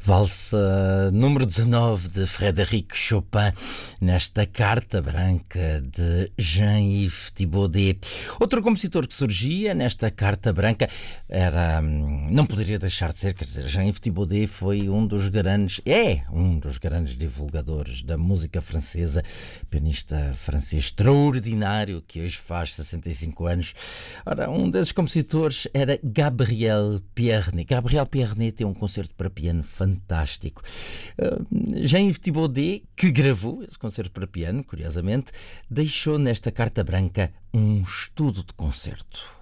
Valsa número 19 de Frédéric Chopin, nesta Carta Branca de Jean-Yves Thibaudet. Outro compositor que surgia nesta Carta Branca não poderia deixar de ser, quer dizer, Jean-Yves Thibaudet foi um dos grandes divulgadores da música francesa, pianista francês extraordinário que hoje faz 65 anos. Ora, um desses compositores era Gabriel Pierné. Gabriel Pierné tem um concerto para piano fantástico. Jean-Yves Thibaudet, que gravou esse concerto para piano, curiosamente, deixou nesta Carta Branca um estudo de concerto.